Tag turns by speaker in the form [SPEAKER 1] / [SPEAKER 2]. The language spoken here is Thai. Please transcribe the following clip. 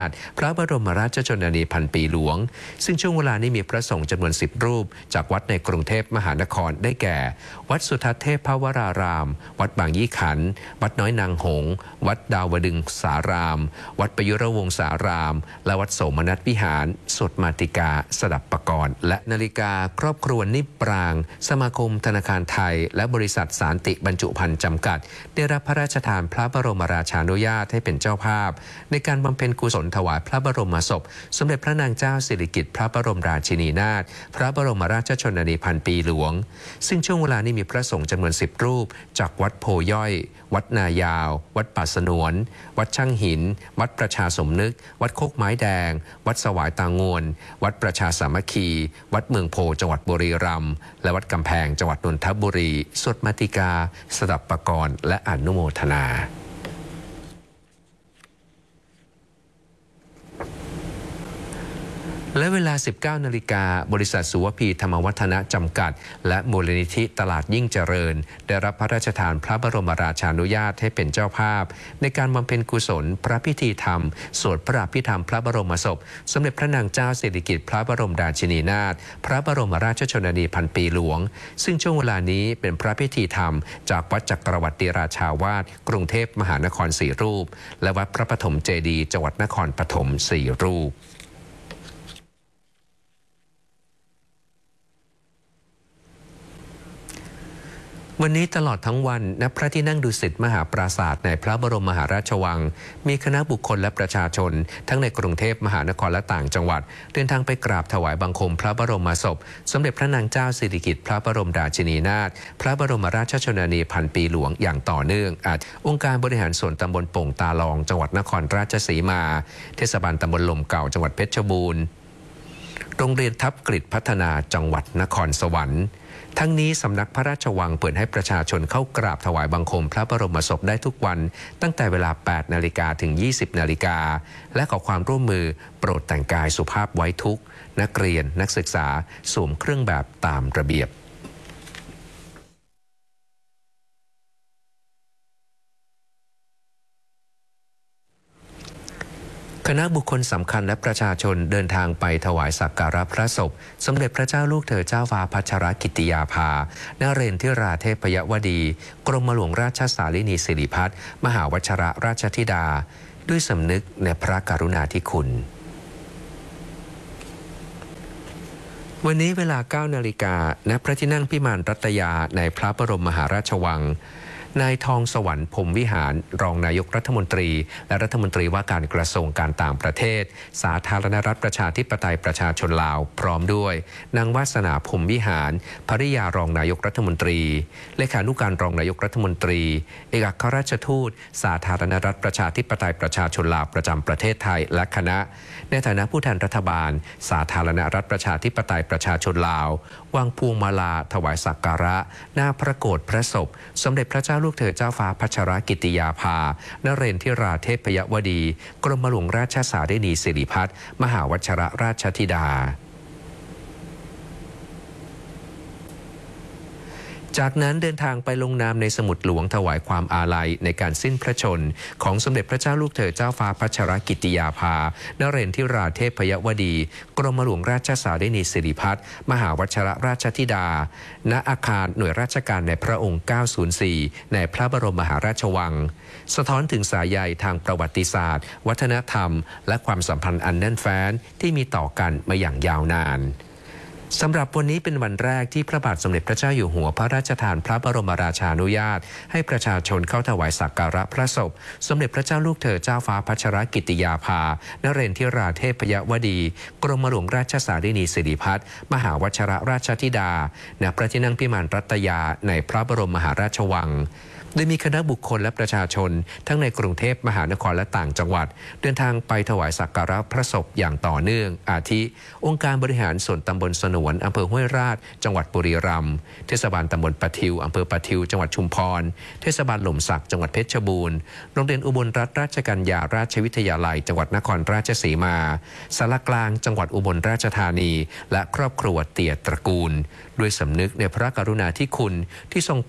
[SPEAKER 1] พระบรมราชชนนีพันปีหลวงซึ่งช่วงเวลานี้มีพระสงฆ์จำนวน10 รูปจากวัดในกรุงเทพมหานครได้แก่วัดสุทัศน์เทพวรารามวัดบางยี่ขันธ์วัดน้อยนางหงส์วัดดาวดึงสารามวัดประยุรวงศารามและวัดโสมนัสวิหารสวดมาติกาสดับปกรณ์และนาฬิกาครอบครัวนิปรางสมาคมธนาคารไทยและบริษัทสานติบรรจุภัณฑ์จำกัดได้รับพระราชทานพระบรมราชานุญาตให้เป็นเจ้าภาพในการบำเพ็ญกุศลถวายพระบรมศพสมเด็จพระนางเจ้าสิริกิติ์พระบรมราชินีนาถพระบรมราชชนนีพันปีหลวงซึ่งช่วงเวลานี้มีพระสงฆ์จำนวน10 รูปจากวัดโพย่อยวัดนายาววัดป่าสนวนวัดช่างหินวัดประชาสมนึกวัดโคกไม้แดงวัดสวายตางวนวัดประชาสามัคคีวัดเมืองโพจังหวัดบุรีรัมย์และวัดกำแพงจังหวัดนนทบุรีสวดมาติกาสดับปกรณ์และอนุโมทนาและเวลา 19 นาฬิกาบริษัทสุวพีธรรมวัฒนะจำกัดและมูลนิธิตลาดยิ่งเจริญได้รับพระราชทานพระบรมราชานุญาตให้เป็นเจ้าภาพในการบำเพ็ญกุศลพระพิธีธรรมสวดพระอภิธรรมพระบรมศพสมเด็จพระนางเจ้าสิริกิติ์พระบรมราชินีนาถพระบรมราชชนนีพันปีหลวงซึ่งช่วงเวลานี้เป็นพระพิธีธรรมจากวัดจักรวรรดิราชาวาสกรุงเทพมหานคร4 รูปและวัดพระปฐมเจดีย์จังหวัดนครปฐม4 รูปวันนี้ตลอดทั้งวันณพระที่นั่งดุสิตมหาปราสาทในพระบรมมหาราชวังมีคณะบุคคลและประชาชนทั้งในกรุงเทพมหานครและต่างจังหวัดเดินทางไปกราบถวายบังคมพระบรมศพสมเด็จพระนางเจ้าสิริกิติ์พระบรมราชินีนาถพระบรมราชชนนีพันปีหลวงอย่างต่อเนื่ององค์การบริหารส่วนตำบลโป่งตาลองจังหวัดนครราชสีมาเทศบาลตำบลลมเก่าจังหวัดเพชรบูรณ์โรงเรียนทับกฤษพัฒนาจังหวัดนครสวรรค์ทั้งนี้สำนักพระราชวังเปิดให้ประชาชนเข้ากราบถวายบังคมพระบรมศพได้ทุกวันตั้งแต่เวลา 8 นาฬิกาถึง 20 นาฬิกาและขอความร่วมมือโปรดแต่งกายสุภาพไว้ทุกนักเรียนนักศึกษาสวมเครื่องแบบตามระเบียบคณะบุคคลสำคัญและประชาชนเดินทางไปถวายสักการะพระศพสมเด็จพระเจ้าลูกเธอเจ้าฟ้าพัชรกิติยาภานเรนทิราเทพยวดีกรมหลวงราชสารินีสิริพัฒน์มหาวชิรราชธิดาด้วยสำนึกในพระกรุณาธิคุณวันนี้เวลา 9 นาฬิกาณพระที่นั่งพิมานรัตยาในพระบรมมหาราชวังนายทองสวรรค์พรหมวิหารรองนายกรัฐมนตรีและรัฐมนตรีว่าการกระทรวงการต่างประเทศสาธารณรัฐประชาธิปไตยประชาชนลาวพร้อมด้วยนางวาสนาพรหมวิหารภริยารองนายกรัฐมนตรีเลขานุการรองนายกรัฐมนตรีเอกอัครราชทูตสาธารณรัฐประชาธิปไตยประชาชนลาวประจำประเทศไทยและคณะในฐานะผู้แทนรัฐบาลสาธารณรัฐประชาธิปไตยประชาชนลาววางพวงมาลาถวายสักการะหน้าพระโกรธพระศพสมเด็จพระเจ้าลูกเธอเจ้าฟ้าพัชรกิติยาภานเรนทิราเทพยวดีกรมหลวงราชสารินีสิริพัฒน์มหาวชิรราชธิดาจากนั้นเดินทางไปลงนามในสมุดหลวงถวายความอาลัยในการสิ้นพระชนของสมเด็จพระเจ้าลูกเธอเจ้าฟ้าพัชรกิติยาภานเรนทิราเทพยวดีกรมหลวงราชสารินีสิริพัฒน์มหาวชิรราชธิดาณอาคารหน่วยราชการในพระองค์ 904 ในพระบรมมหาราชวังสะท้อนถึงสายใยทางประวัติศาสตร์วัฒนธรรมและความสัมพันธ์อันแน่นแฟ้นที่มีต่อกันมาอย่างยาวนานสำหรับวันนี้เป็นวันแรกที่พระบาทสมเด็จพระเจ้าอยู่หัวพระราชทานพระบรมราชานุญาตให้ประชาชนเข้าถวายสักการะพระศพสมเด็จพระเจ้าลูกเธอเจ้าฟ้าพัชรกิติยาภานเรนทิราเทพยวดีกรมหลวงราชสารินีสิริพัฒน์มหาวชิรราชธิดาณพระที่นั่งพิมานรัตยาในพระบรมมหาราชวังโดยมีคณะบุคคลและประชาชนทั้งในกรุงเทพมหานครและต่างจังหวัดเดินทางไปถวายสักการะพระศพอย่างต่อเนื่องอาทิองค์การบริหารส่วนตำบลสนวนอำเภอห้วยราชจังหวัดบุรีรัมย์เทศบาลตำบลปะทิวอำเภอปะทิวจังหวัดชุมพรเทศบาลหล่มสักจังหวัดเพชรบูรณ์โรงเรียนอุบลรัตนราชกัญญาราชวิทยาลัยจังหวัดนครราชสีมาสารกลางจังหวัดอุบลราชธานีและครอบครัวเตี่ยตระกูลด้วยสำนึกในพระกรุณาธิคุณที่ทรง